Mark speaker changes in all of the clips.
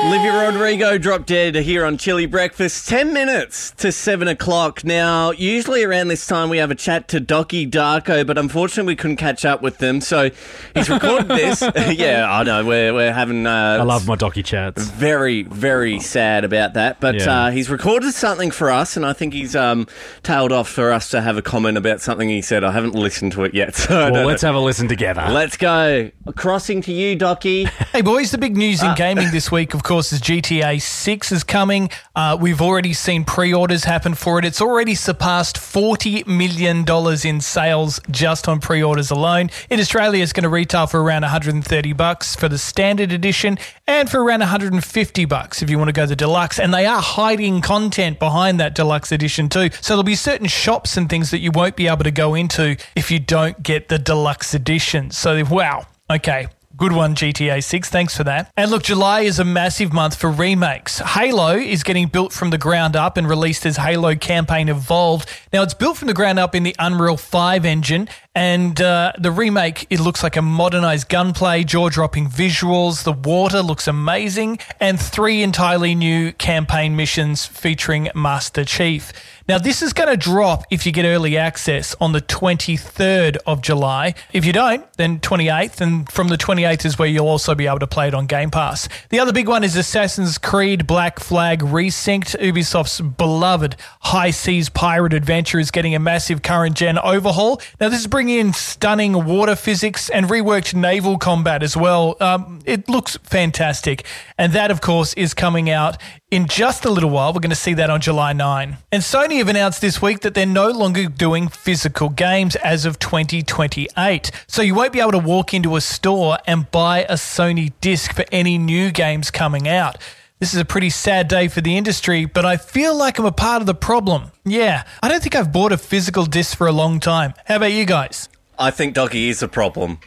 Speaker 1: Olivia Rodrigo dropped dead here on Chili Breakfast. 10 minutes to 7 o'clock. Now, usually around this time we have a chat to Docky Darko, but unfortunately we couldn't catch up with them. So he's recorded this. Yeah, I know. We're having...
Speaker 2: I love my Docky chats.
Speaker 1: Very, very sad about that. But he's recorded something for us, and I think he's tailed off for us to have a comment about something he said. I haven't listened to it yet. So
Speaker 2: let's have a listen together.
Speaker 1: Let's go. Crossing to you, Docky.
Speaker 3: Hey, boys, the big news in gaming this week, of course, is GTA 6 is coming. We've already seen pre-orders happen for it. It's already surpassed $40 million in sales just on pre-orders alone. In Australia, it's going to retail for around $130 for the standard edition and for around $150 if you want to go the deluxe. And they are hiding content behind that deluxe edition too. So there'll be certain shops and things that you won't be able to go into if you don't get the deluxe edition. So, wow. Okay. Good one, GTA 6. Thanks for that. And look, July is a massive month for remakes. Halo is getting built from the ground up and released as Halo Campaign Evolved. Now, it's built from the ground up in the Unreal 5 engine, and the remake, it looks like a modernized gunplay, jaw-dropping visuals. The water looks amazing, and 3 entirely new campaign missions featuring Master Chief. Now, this is going to drop if you get early access on the 23rd of July. If you don't, then 28th, and from the 28th is where you'll also be able to play it on Game Pass. The other big one is Assassin's Creed Black Flag Resynced. Ubisoft's beloved High Seas pirate adventure is getting a massive current-gen overhaul. Now, this is bringing in stunning water physics and reworked naval combat as well. It looks fantastic. And that, of course, is coming out in just a little while. We're going to see that on July 9. And Sony have announced this week that they're no longer doing physical games as of 2028. So you won't be able to walk into a store and buy a Sony disc for any new games coming out. This is a pretty sad day for the industry, but I feel like I'm a part of the problem. Yeah, I don't think I've bought a physical disc for a long time. How about you guys?
Speaker 1: I think Docky is a problem.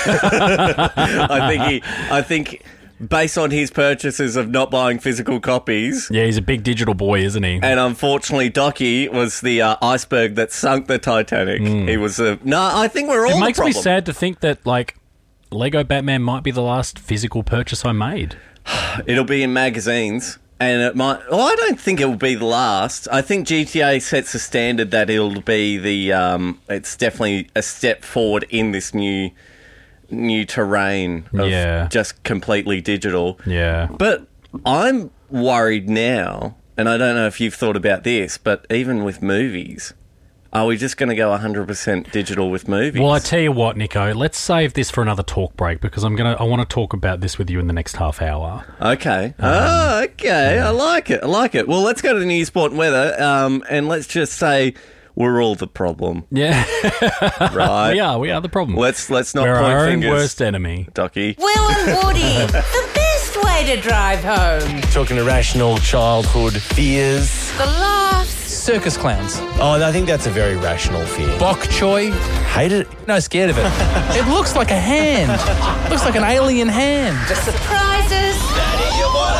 Speaker 1: I think based on his purchases of not buying physical copies.
Speaker 2: Yeah, he's a big digital boy, isn't he?
Speaker 1: And unfortunately, Docky was the iceberg that sunk the Titanic. He was I think we're all the problem.
Speaker 2: It makes me sad to think that, like, Lego Batman might be the last physical purchase I made.
Speaker 1: It'll be in magazines. And it might... Well, I don't think it will be the last. I think GTA sets a standard that it'll be the... it's definitely a step forward in this new terrain of just completely digital.
Speaker 2: Yeah.
Speaker 1: But I'm worried now, and I don't know if you've thought about this, but even with movies... Are we just going to go 100% digital with movies?
Speaker 2: Well, I tell you what, Nico, let's save this for another talk break because I want to talk about this with you in the next half hour.
Speaker 1: Okay. Okay. Yeah. I like it. Well, let's go to the news, sport and weather, and let's just say we're all the problem.
Speaker 2: Yeah.
Speaker 1: Right?
Speaker 2: We are the problem.
Speaker 1: Let's not
Speaker 2: we're
Speaker 1: point
Speaker 2: our
Speaker 1: fingers.
Speaker 2: Own worst enemy.
Speaker 1: Docky.
Speaker 4: Will and Woody, the best way to drive home.
Speaker 5: Talking irrational childhood fears.
Speaker 4: The laughs.
Speaker 3: Circus clowns.
Speaker 5: Oh, I think that's a very rational fear.
Speaker 3: Bok choy.
Speaker 5: Hate it?
Speaker 3: No, scared of it. It looks like a hand. Looks like an alien hand.
Speaker 4: The surprises.
Speaker 5: Daddy, you want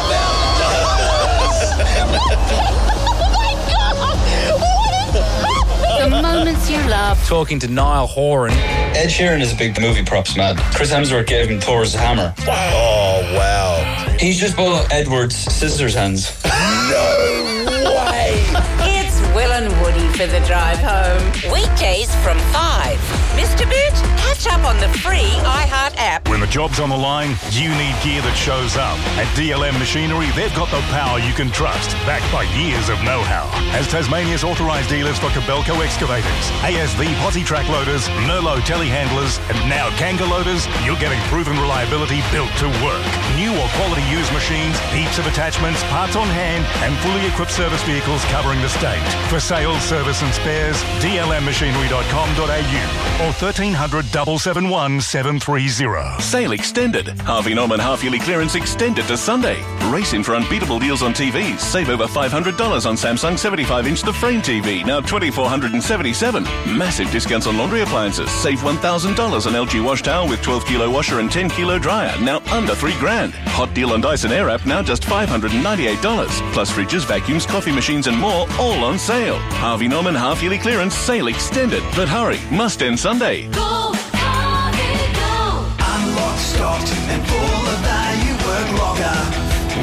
Speaker 5: $100
Speaker 4: The moments you love.
Speaker 3: Talking to Niall Horan.
Speaker 6: Ed Sheeran is a big movie props man. Chris Hemsworth gave him Thor's hammer.
Speaker 5: Oh, wow.
Speaker 6: He's just bought Edward's scissors hands.
Speaker 5: No way.
Speaker 4: It's Will and Woody for the drive home. Weekdays from 5. Mr. Bit, catch up on the free iHeart app.
Speaker 7: When the job's on the line, you need gear that shows up. At DLM Machinery, they've got the power you can trust, backed by years of know-how. As Tasmania's authorised dealers for Kobelco excavators, ASV Posse track loaders, Merlot telehandlers, and now Kanga loaders, you're getting proven reliability built to work. New or quality used machines, heaps of attachments, parts on hand, and fully equipped service vehicles covering the state. For sales, service and spares, dlmmachinery.com.au or 1300 771 730.
Speaker 8: Sale extended. Harvey Norman half-yearly clearance extended to Sunday. Race in for unbeatable deals on TVs. Save over $500 on Samsung 75-inch The Frame TV, now $2,477. Massive discounts on laundry appliances. Save $1,000 on LG wash towel with 12-kilo washer and 10-kilo dryer, now under $3,000. Hot deal on Dyson Airwrap, now just $598. Plus fridges, vacuums, coffee machines and more, all on sale. Harvey Norman half-yearly clearance sale extended. But hurry, must end Sunday.
Speaker 9: Go, Harvey, go.
Speaker 10: Unlocked, stocked, and full of value. Work longer.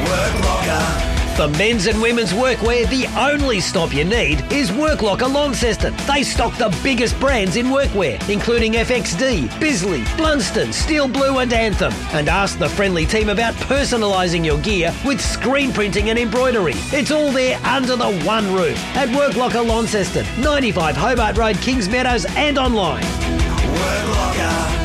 Speaker 9: For men's and women's workwear, the only stop you need is Worklocker Launceston. They stock the biggest brands in workwear, including FXD, Bisley, Blunston, Steel Blue and Anthem. And ask the friendly team about personalising your gear with screen printing and embroidery. It's all there under the one roof at Worklocker Launceston, 95 Hobart Road, Kings Meadows, and online.
Speaker 10: Worklocker.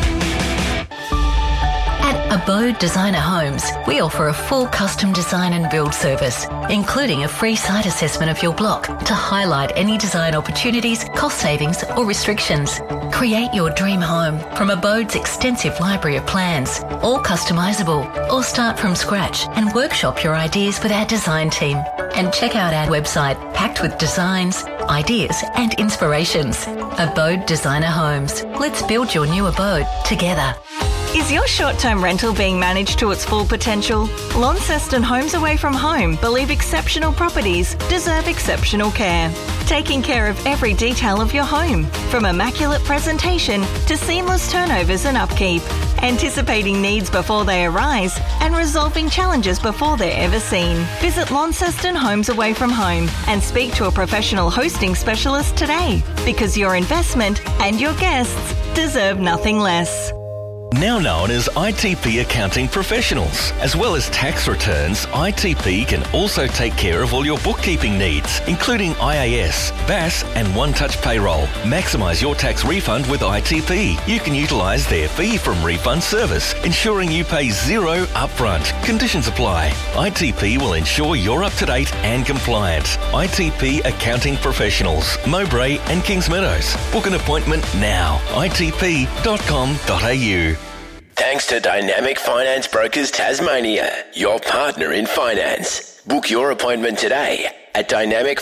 Speaker 10: At Abode Designer Homes, we offer a full custom design and build service, including a free site assessment of your block to highlight any design opportunities, cost savings or restrictions. Create your dream home from Abode's extensive library of plans, all customisable, or start from scratch and workshop your ideas with our design team. And check out our website packed with designs, ideas and inspirations. Abode Designer Homes. Let's build your new abode together.
Speaker 11: Is your short-term rental being managed to its full potential? Launceston Homes Away From Home believe exceptional properties deserve exceptional care. Taking care of every detail of your home, from immaculate presentation to seamless turnovers and upkeep. Anticipating needs before they arise and resolving challenges before they're ever seen. Visit Launceston Homes Away From Home and speak to a professional hosting specialist today, because your investment and your guests deserve nothing less.
Speaker 12: Now known as ITP Accounting Professionals. As well as tax returns, ITP can also take care of all your bookkeeping needs, including IAS, BAS and one-touch payroll. Maximise your tax refund with ITP. You can utilise their fee from refund service, ensuring you pay zero upfront. Conditions apply. ITP will ensure you're up-to-date and compliant. ITP Accounting Professionals, Mowbray and Kings Meadows. Book an appointment now. itp.com.au.
Speaker 13: Thanks to Dynamic Finance Brokers Tasmania, your partner in finance. Book your appointment today at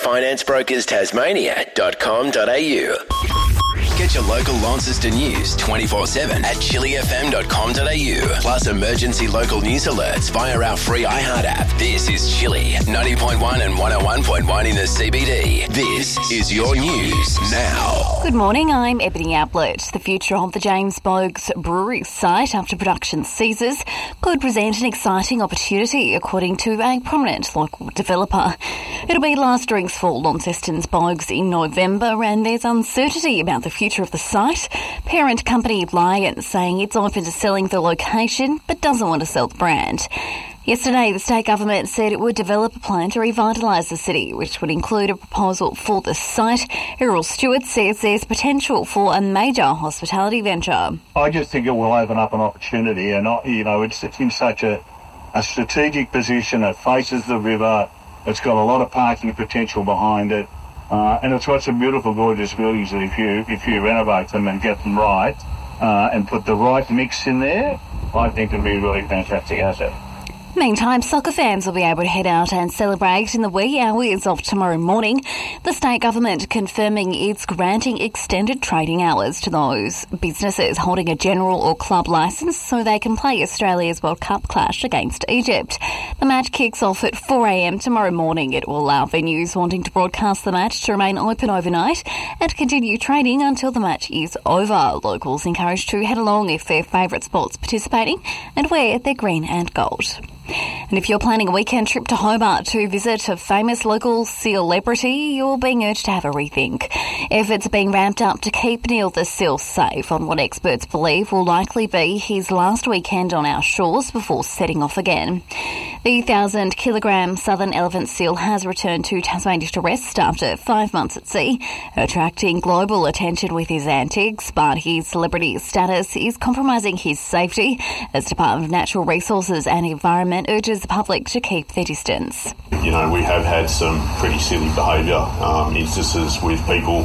Speaker 13: dynamicfinanceBrokersTasmania.com.au. Get your local Launceston news 24/7 at chillyfm.com.au. Plus emergency local news alerts via our free iHeart app. This is Chilly, 90.1 and 101.1 in the CBD. This is your news now.
Speaker 14: Good morning, I'm Ebony Ablett. The future of the James Bogues Brewery site after production ceases could present an exciting opportunity, according to a prominent local developer. It'll be last drinks for Launceston's Bogues in November, and there's uncertainty about the future of the site. Parent company Lion saying it's open to selling the location but doesn't want to sell the brand. Yesterday, the state government said it would develop a plan to revitalise the city, which would include a proposal for the site. Errol Stewart says there's potential for a major hospitality venture.
Speaker 15: I just think it will open up an opportunity, and it's in such a strategic position. It faces the river. It's got a lot of parking potential behind it. And it's got some beautiful, gorgeous buildings that if you renovate them and get them right and put the right mix in there, I think it'll be a really fantastic asset.
Speaker 14: Meantime, soccer fans will be able to head out and celebrate in the wee hours of tomorrow morning. The state government confirming it's granting extended trading hours to those businesses holding a general or club licence so they can play Australia's World Cup clash against Egypt. The match kicks off at 4 a.m. tomorrow morning. It will allow venues wanting to broadcast the match to remain open overnight and continue trading until the match is over. Locals encouraged to head along if their favourite sport's participating and wear their green and gold. And if you're planning a weekend trip to Hobart to visit a famous local celebrity, you're being urged to have a rethink. Efforts are being ramped up to keep Neil the Seal safe on what experts believe will likely be his last weekend on our shores before setting off again. The 1,000-kilogram southern elephant seal has returned to Tasmania to rest after 5 months at sea, attracting global attention with his antics, but his celebrity status is compromising his safety as Department of Natural Resources and Environment urges the public to keep their distance.
Speaker 16: We have had some pretty silly behaviour, instances with people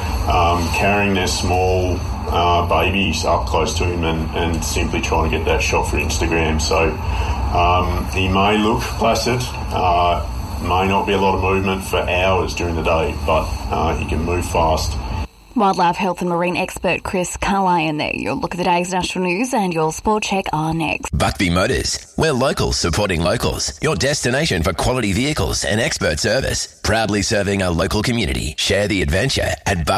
Speaker 16: carrying their small babies up close to him and simply trying to get that shot for Instagram. So he may look placid, may not be a lot of movement for hours during the day, but he can move fast.
Speaker 14: Wildlife health and marine expert Chris Carlyon there. Your look at the day's national news and your sport check are next.
Speaker 13: Buckby Motors. We're locals supporting locals. Your destination for quality vehicles and expert service. Proudly serving our local community. Share the adventure at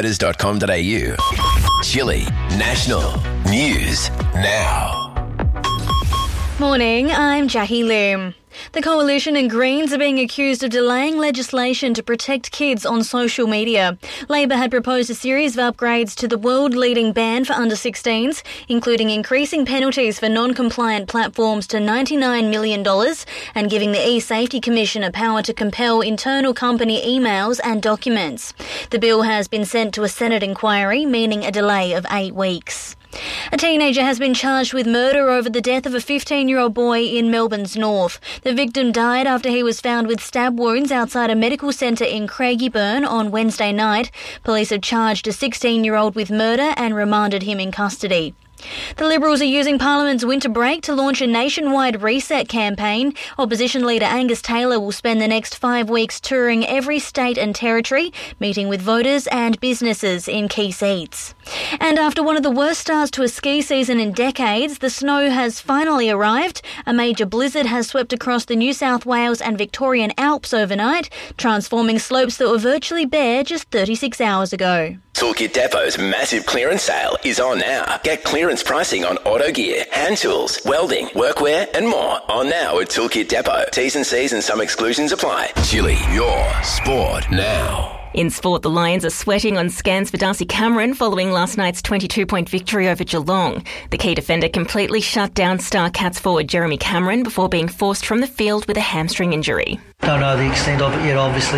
Speaker 13: buckbymotors.com.au. Chilly National News Now.
Speaker 17: Morning, I'm Jackie Loom. The Coalition and Greens are being accused of delaying legislation to protect kids on social media. Labor had proposed a series of upgrades to the world-leading ban for under-16s, including increasing penalties for non-compliant platforms to $99 million and giving the E-Safety Commission a power to compel internal company emails and documents. The bill has been sent to a Senate inquiry, meaning a delay of 8 weeks. A teenager has been charged with murder over the death of a 15-year-old boy in Melbourne's north. The victim died after he was found with stab wounds outside a medical centre in Craigieburn on Wednesday night. Police have charged a 16-year-old with murder and remanded him in custody. The Liberals are using Parliament's winter break to launch a nationwide reset campaign. Opposition leader Angus Taylor will spend the next 5 weeks touring every state and territory, meeting with voters and businesses in key seats. And after one of the worst starts to a ski season in decades, the snow has finally arrived. A major blizzard has swept across the New South Wales and Victorian Alps overnight, transforming slopes that were virtually bare just 36 hours ago.
Speaker 13: Toolkit Depot's massive clearance sale is on now. Get clearance pricing on auto gear, hand tools, welding, workwear and more on now at Toolkit Depot. T's and C's and some exclusions apply. Chili, your sport now.
Speaker 18: In sport, the Lions are sweating on scans for Darcy Cameron following last night's 22-point victory over Geelong. The key defender completely shut down Star Cats forward Jeremy Cameron before being forced from the field with a hamstring injury.
Speaker 19: Don't know the extent of it yet, obviously,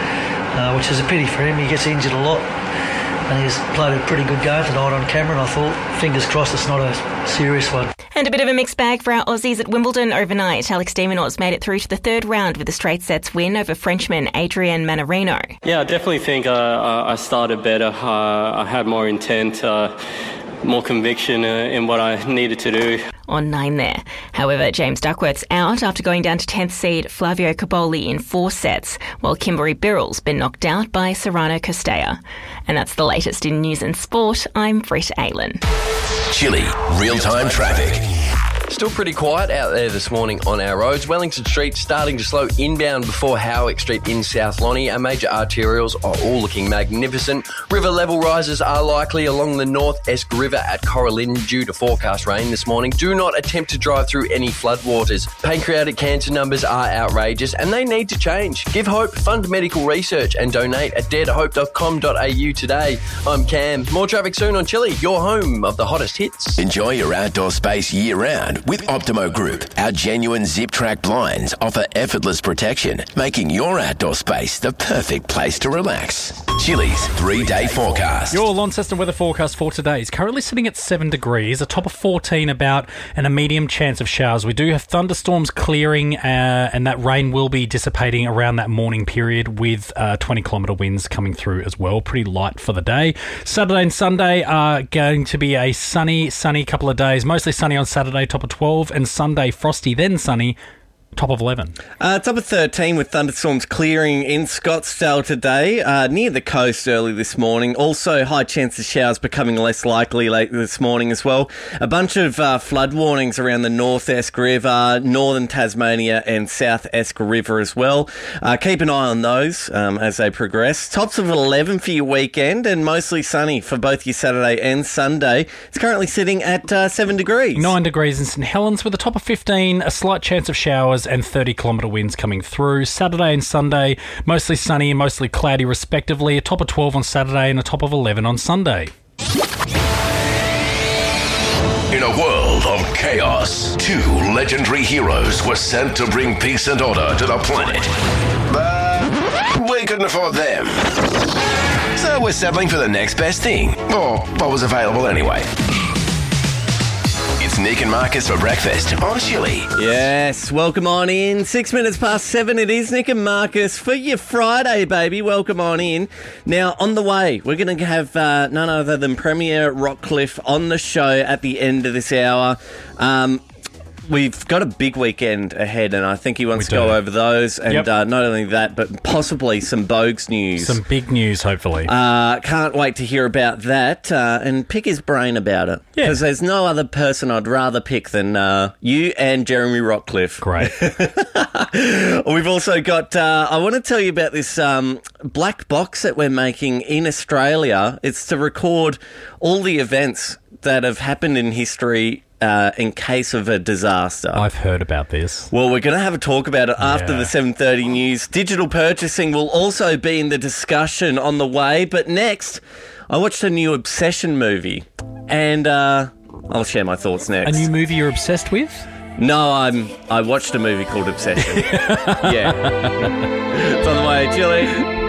Speaker 19: which is a pity for him. He gets injured a lot. And he's played a pretty good game tonight on Cameron, I thought. Fingers crossed it's not a serious one.
Speaker 18: And a bit of a mixed bag for our Aussies at Wimbledon overnight. Alex de Minaur made it through to the third round with a straight sets win over Frenchman Adrian Manarino.
Speaker 20: Yeah, I definitely think I started better. I had more intent, more conviction in what I needed to do.
Speaker 18: On 9 there. However, James Duckworth's out after going down to 10th seed Flavio Cobolli in 4 sets, while Kimberly Birrell's been knocked out by Serrano Costella. And that's the latest in news and sport. I'm Britt Aylan.
Speaker 13: Chili, real-time traffic.
Speaker 21: Still pretty quiet out there this morning on our roads. Wellington Street starting to slow inbound before Howick Street in South Lonnie. Our major arterials are all looking magnificent. River level rises are likely along the North Esk River at Coralin due to forecast rain this morning. Do not attempt to drive through any floodwaters. Pancreatic cancer numbers are outrageous and they need to change. Give hope, fund medical research and donate at daretohope.com.au today. I'm Cam. More traffic soon on Chili, your home of the hottest hits.
Speaker 13: Enjoy your outdoor space year-round with Optimo Group. Our genuine zip-track blinds offer effortless protection, making your outdoor space the perfect place to relax. Chili's 3-day forecast.
Speaker 2: Your Launceston weather forecast for today is currently sitting at 7 degrees, a top of 14 about, and a medium chance of showers. We do have thunderstorms clearing, and that rain will be dissipating around that morning period with 20-kilometre winds coming through as well. Pretty light for the day. Saturday and Sunday are going to be a sunny couple of days. Mostly sunny on Saturday, top of 12, and Sunday frosty, then sunny, top of 11.
Speaker 1: Top of 13 with thunderstorms clearing in Scottsdale today, near the coast early this morning. Also, high chance of showers becoming less likely late this morning as well. A bunch of flood warnings around the North Esk River, northern Tasmania and South Esk River as well. Keep an eye on those as they progress. Tops of 11 for your weekend and mostly sunny for both your Saturday and Sunday. It's currently sitting at 7 degrees.
Speaker 2: 9 degrees in St Helens with a top of 15, a slight chance of showers and 30-kilometre winds coming through. Saturday and Sunday, mostly sunny and mostly cloudy respectively. A top of 12 on Saturday and a top of 11 on Sunday.
Speaker 8: In a world of chaos, 2 legendary heroes were sent to bring peace and order to the planet.
Speaker 13: But we couldn't afford them. So we're settling for the next best thing, or what was available anyway. It's Nick and Marcus for breakfast on Chili.
Speaker 1: Yes, welcome on in. 6 minutes past 7, it is Nick and Marcus for your Friday, baby. Welcome on in. Now, on the way, we're going to have none other than Premier Rockcliffe on the show at the end of this hour. We've got a big weekend ahead, and I think he wants to go over those. And not only that, but possibly some Bogues news.
Speaker 2: Some big news, hopefully.
Speaker 1: Can't wait to hear about that and pick his brain about it. Because there's no other person I'd rather pick than you and Jeremy Rockcliffe.
Speaker 2: Great.
Speaker 1: We've also got, I want to tell you about this black box that we're making in Australia. It's to record all the events that have happened in history in case of a disaster.
Speaker 2: I've heard about this.
Speaker 1: Well, we're going to have a talk about it after
Speaker 2: Yeah.
Speaker 1: the 7:30 news. Digital purchasing will also be in the discussion on the way. But next, I watched a new Obsession movie, and I'll share my thoughts next.
Speaker 2: A new movie you're obsessed with?
Speaker 1: No, I watched a movie called Obsession. Yeah. It's on the way, Chili.